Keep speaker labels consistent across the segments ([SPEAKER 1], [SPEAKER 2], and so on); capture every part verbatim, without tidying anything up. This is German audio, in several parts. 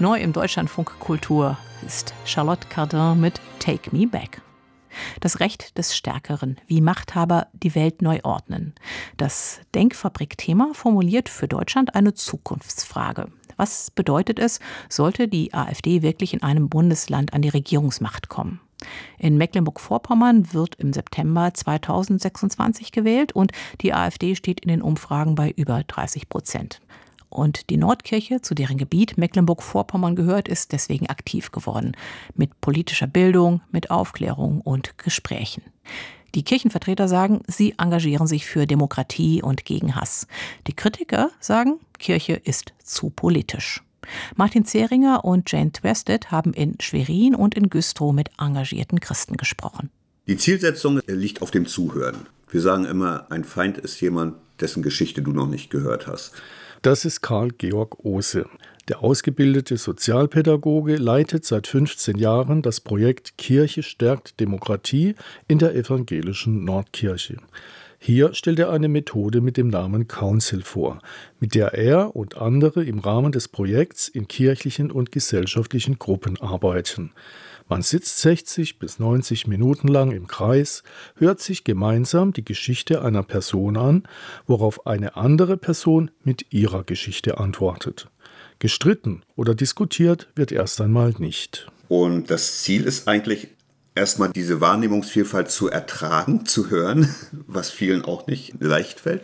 [SPEAKER 1] Neu im Deutschlandfunk Kultur ist Charlotte Cardin mit Take Me Back. Das Recht des Stärkeren, wie Machthaber die Welt neu ordnen. Das Denkfabrik-Thema formuliert für Deutschland eine Zukunftsfrage. Was bedeutet es, sollte die AfD wirklich in einem Bundesland an die Regierungsmacht kommen? In Mecklenburg-Vorpommern wird im September zweitausendsechsundzwanzig gewählt und die AfD steht in den Umfragen bei über dreißig Prozent. Und die Nordkirche, zu deren Gebiet Mecklenburg-Vorpommern gehört, ist deswegen aktiv geworden. Mit politischer Bildung, mit Aufklärung und Gesprächen. Die Kirchenvertreter sagen, sie engagieren sich für Demokratie und gegen Hass. Die Kritiker sagen, Kirche ist zu politisch. Martin Zehringer und Jane Twested haben in Schwerin und in Güstrow mit engagierten Christen gesprochen.
[SPEAKER 2] Die Zielsetzung liegt auf dem Zuhören. Wir sagen immer, ein Feind ist jemand, dessen Geschichte du noch nicht gehört hast.
[SPEAKER 3] Das ist Karl Georg Ohse. Der ausgebildete Sozialpädagoge leitet seit fünfzehn Jahren das Projekt Kirche stärkt Demokratie in der evangelischen Nordkirche. Hier stellt er eine Methode mit dem Namen Council vor, mit der er und andere im Rahmen des Projekts in kirchlichen und gesellschaftlichen Gruppen arbeiten. Man sitzt sechzig bis neunzig Minuten lang im Kreis, hört sich gemeinsam die Geschichte einer Person an, worauf eine andere Person mit ihrer Geschichte antwortet. Gestritten oder diskutiert wird erst einmal nicht.
[SPEAKER 2] Und das Ziel ist eigentlich, erstmal diese Wahrnehmungsvielfalt zu ertragen, zu hören, was vielen auch nicht leicht fällt.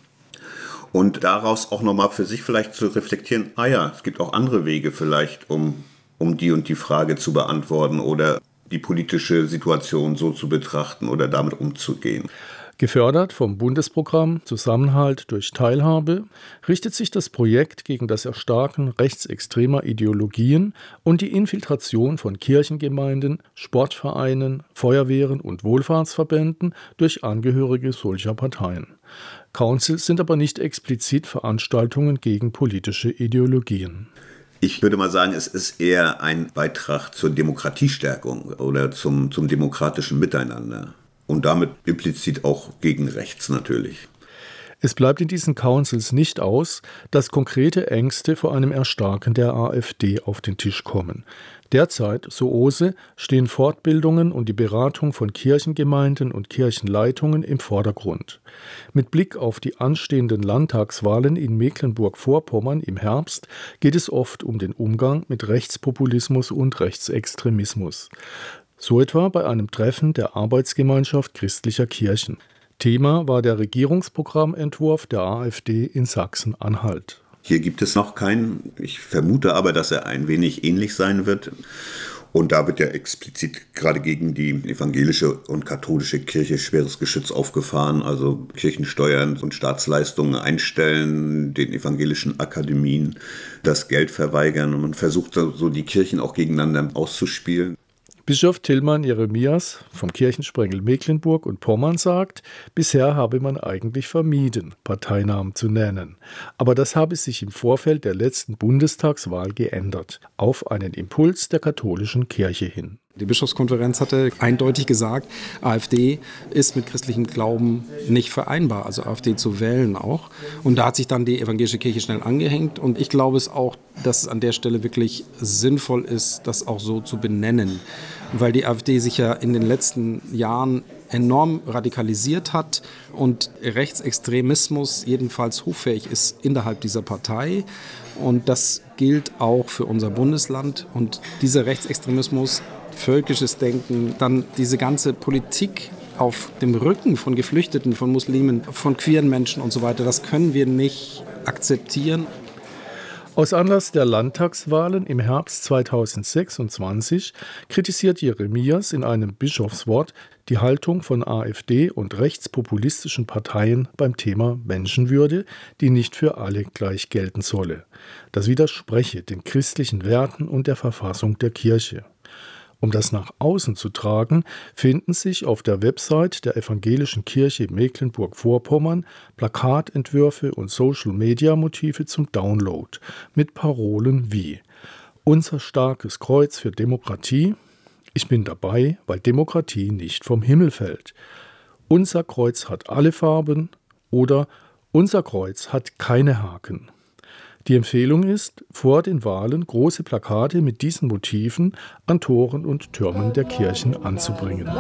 [SPEAKER 2] Und daraus auch nochmal für sich vielleicht zu reflektieren, ah ja, es gibt auch andere Wege vielleicht, um, um die und die Frage zu beantworten oder die politische Situation so zu betrachten oder damit umzugehen.
[SPEAKER 3] Gefördert vom Bundesprogramm Zusammenhalt durch Teilhabe richtet sich das Projekt gegen das Erstarken rechtsextremer Ideologien und die Infiltration von Kirchengemeinden, Sportvereinen, Feuerwehren und Wohlfahrtsverbänden durch Angehörige solcher Parteien. Councils sind aber nicht explizit Veranstaltungen gegen politische Ideologien.
[SPEAKER 2] Ich würde mal sagen, es ist eher ein Beitrag zur Demokratiestärkung oder zum, zum demokratischen Miteinander. Und damit implizit auch gegen rechts natürlich.
[SPEAKER 3] Es bleibt in diesen Councils nicht aus, dass konkrete Ängste vor einem Erstarken der AfD auf den Tisch kommen. Derzeit, so Ohse, stehen Fortbildungen und die Beratung von Kirchengemeinden und Kirchenleitungen im Vordergrund. Mit Blick auf die anstehenden Landtagswahlen in Mecklenburg-Vorpommern im Herbst geht es oft um den Umgang mit Rechtspopulismus und Rechtsextremismus. So etwa bei einem Treffen der Arbeitsgemeinschaft christlicher Kirchen. Thema war der Regierungsprogrammentwurf der AfD in Sachsen-Anhalt.
[SPEAKER 2] Hier gibt es noch keinen. Ich vermute aber, dass er ein wenig ähnlich sein wird. Und da wird ja explizit gerade gegen die evangelische und katholische Kirche schweres Geschütz aufgefahren. Also Kirchensteuern und Staatsleistungen einstellen, den evangelischen Akademien das Geld verweigern. Und man versucht so die Kirchen auch gegeneinander auszuspielen.
[SPEAKER 3] Bischof Tilman Jeremias vom Kirchensprengel Mecklenburg und Pommern sagt, bisher habe man eigentlich vermieden, Parteinamen zu nennen. Aber das habe sich im Vorfeld der letzten Bundestagswahl geändert, auf einen Impuls der katholischen Kirche hin.
[SPEAKER 4] Die Bischofskonferenz hatte eindeutig gesagt, AfD ist mit christlichem Glauben nicht vereinbar, also AfD zu wählen auch. Und da hat sich dann die evangelische Kirche schnell angehängt. Und ich glaube es auch, dass es an der Stelle wirklich sinnvoll ist, das auch so zu benennen. Weil die AfD sich ja in den letzten Jahren enorm radikalisiert hat und Rechtsextremismus jedenfalls hoffähig ist innerhalb dieser Partei. Und das gilt auch für unser Bundesland. Und dieser Rechtsextremismus, völkisches Denken, dann diese ganze Politik auf dem Rücken von Geflüchteten, von Muslimen, von queeren Menschen und so weiter, das können wir nicht akzeptieren.
[SPEAKER 3] Aus Anlass der Landtagswahlen im Herbst zweitausendsechsundzwanzig kritisiert Jeremias in einem Bischofswort die Haltung von AfD und rechtspopulistischen Parteien beim Thema Menschenwürde, die nicht für alle gleich gelten solle. Das widerspreche den christlichen Werten und der Verfassung der Kirche. Um das nach außen zu tragen, finden sich auf der Website der Evangelischen Kirche Mecklenburg-Vorpommern Plakatentwürfe und Social-Media-Motive zum Download mit Parolen wie Unser starkes Kreuz für Demokratie, ich bin dabei, weil Demokratie nicht vom Himmel fällt. Unser Kreuz hat alle Farben oder Unser Kreuz hat keine Haken. Die Empfehlung ist, vor den Wahlen große Plakate mit diesen Motiven an Toren und Türmen der Kirchen anzubringen.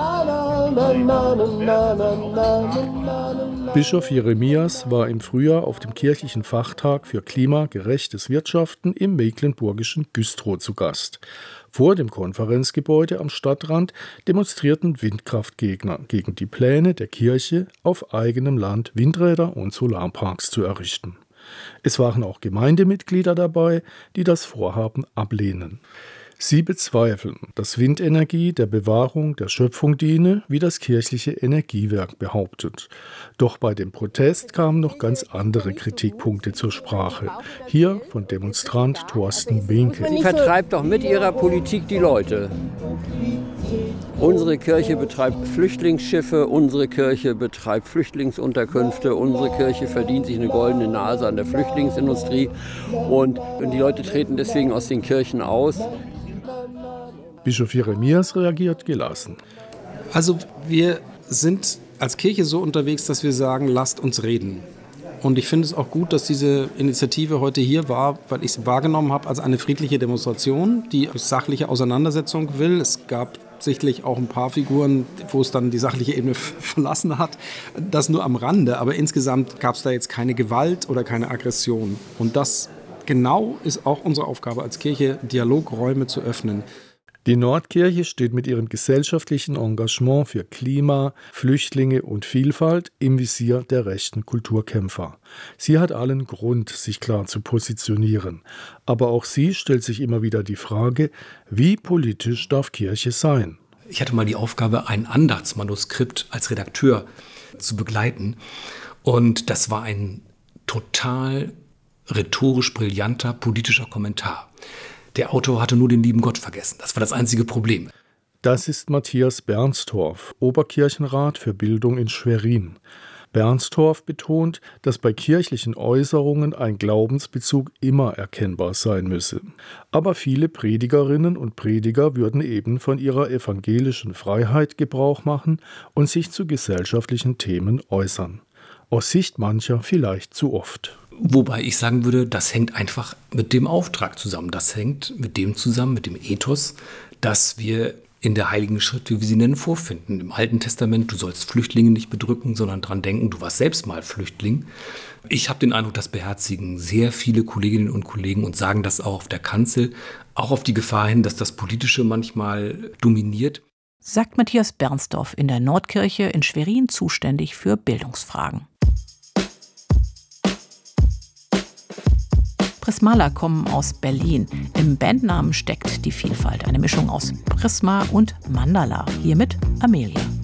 [SPEAKER 3] Bischof Jeremias war im Frühjahr auf dem kirchlichen Fachtag für klimagerechtes Wirtschaften im mecklenburgischen Güstrow zu Gast. Vor dem Konferenzgebäude am Stadtrand demonstrierten Windkraftgegner gegen die Pläne der Kirche, auf eigenem Land Windräder und Solarparks zu errichten. Es waren auch Gemeindemitglieder dabei, die das Vorhaben ablehnen. Sie bezweifeln, dass Windenergie der Bewahrung der Schöpfung diene, wie das kirchliche Energiewerk behauptet. Doch bei dem Protest kamen noch ganz andere Kritikpunkte zur Sprache. Hier von Demonstrant Thorsten Winke.
[SPEAKER 5] Sie vertreibt doch mit ihrer Politik die Leute. Unsere Kirche betreibt Flüchtlingsschiffe, unsere Kirche betreibt Flüchtlingsunterkünfte, unsere Kirche verdient sich eine goldene Nase an der Flüchtlingsindustrie und, und die Leute treten deswegen aus den Kirchen aus.
[SPEAKER 3] Bischof Jeremias reagiert gelassen.
[SPEAKER 4] Also wir sind als Kirche so unterwegs, dass wir sagen, lasst uns reden. Und ich finde es auch gut, dass diese Initiative heute hier war, weil ich es wahrgenommen habe als eine friedliche Demonstration, die sachliche Auseinandersetzung will. Es gab sicherlich auch ein paar Figuren, wo es dann die sachliche Ebene verlassen hat. Das nur am Rande, aber insgesamt gab es da jetzt keine Gewalt oder keine Aggression. Und das genau ist auch unsere Aufgabe als Kirche, Dialogräume zu öffnen.
[SPEAKER 3] Die Nordkirche steht mit ihrem gesellschaftlichen Engagement für Klima, Flüchtlinge und Vielfalt im Visier der rechten Kulturkämpfer. Sie hat allen Grund, sich klar zu positionieren. Aber auch sie stellt sich immer wieder die Frage, wie politisch darf Kirche sein?
[SPEAKER 6] Ich hatte mal die Aufgabe, ein Andachtsmanuskript als Redakteur zu begleiten. Und das war ein total rhetorisch brillanter politischer Kommentar. Der Autor hatte nur den lieben Gott vergessen. Das war das einzige Problem.
[SPEAKER 3] Das ist Matthias Bernstorff, Oberkirchenrat für Bildung in Schwerin. Bernstorff betont, dass bei kirchlichen Äußerungen ein Glaubensbezug immer erkennbar sein müsse. Aber viele Predigerinnen und Prediger würden eben von ihrer evangelischen Freiheit Gebrauch machen und sich zu gesellschaftlichen Themen äußern. Aus Sicht mancher vielleicht zu oft.
[SPEAKER 6] Wobei ich sagen würde, das hängt einfach mit dem Auftrag zusammen. Das hängt mit dem zusammen, mit dem Ethos, dass wir in der Heiligen Schrift, wie wir sie nennen, vorfinden. Im Alten Testament, du sollst Flüchtlinge nicht bedrücken, sondern dran denken, du warst selbst mal Flüchtling. Ich habe den Eindruck, das beherzigen sehr viele Kolleginnen und Kollegen und sagen das auch auf der Kanzel, auch auf die Gefahr hin, dass das Politische manchmal dominiert.
[SPEAKER 1] Sagt Matthias Bernstorff in der Nordkirche in Schwerin, zuständig für Bildungsfragen. Prismala kommen aus Berlin. Im Bandnamen steckt die Vielfalt, eine Mischung aus Prisma und Mandala. Hiermit Amelia.